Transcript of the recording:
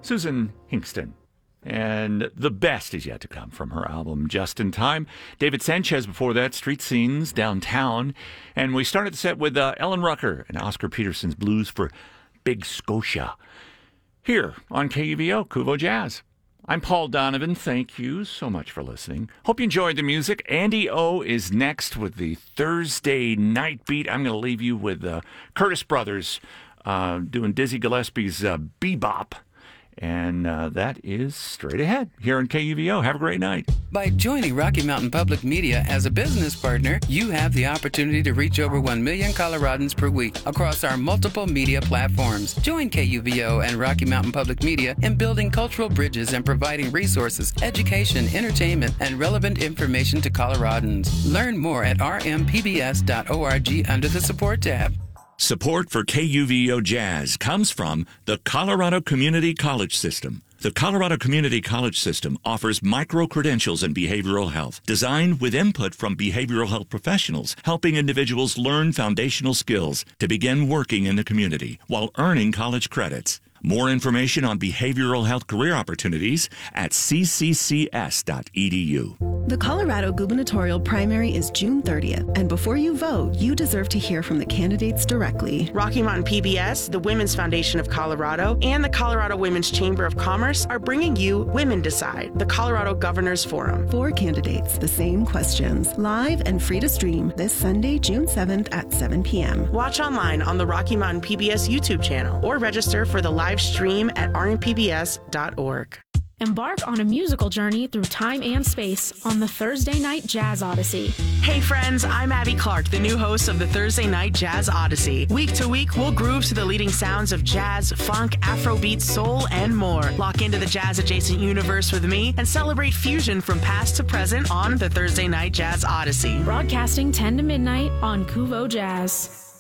Susan Hingston. And the best is yet to come from her album Just in Time. David Sanchez before that, Street Scenes Downtown. And we started the set with Ellen Rucker and Oscar Peterson's Blues for Big Scotia. Here on KUVO, Kuvo Jazz. I'm Paul Donovan. Thank you so much for listening. Hope you enjoyed the music. Andy O is next with the Thursday Night Beat. I'm going to leave you with Curtis Brothers doing Dizzy Gillespie's Bebop. And that is straight ahead here on KUVO. Have a great night. By joining Rocky Mountain Public Media as a business partner, you have the opportunity to reach over 1 million Coloradans per week across our multiple media platforms. Join KUVO and Rocky Mountain Public Media in building cultural bridges and providing resources, education, entertainment, and relevant information to Coloradans. Learn more at rmpbs.org under the Support tab. Support for KUVO Jazz comes from the Colorado Community College System. The Colorado Community College System offers micro-credentials in behavioral health, designed with input from behavioral health professionals, helping individuals learn foundational skills to begin working in the community while earning college credits. More information on behavioral health career opportunities at cccs.edu. The Colorado gubernatorial primary is June 30th, and before you vote, you deserve to hear from the candidates directly. Rocky Mountain PBS, the Women's Foundation of Colorado, and the Colorado Women's Chamber of Commerce are bringing you Women Decide, the Colorado Governors Forum. 4 candidates, the same questions, live and free to stream this Sunday, June 7th at 7 p.m. Watch online on the Rocky Mountain PBS YouTube channel or register for the live stream at rmpbs.org. Embark on a musical journey through time and space on the Thursday Night Jazz Odyssey. Hey friends, I'm Abby Clark, the new host of the Thursday Night Jazz Odyssey. Week to week, we'll groove to the leading sounds of jazz, funk, Afrobeat, soul, and more. Lock into the jazz-adjacent universe with me and celebrate fusion from past to present on the Thursday Night Jazz Odyssey. Broadcasting 10 to midnight on Kuvo Jazz.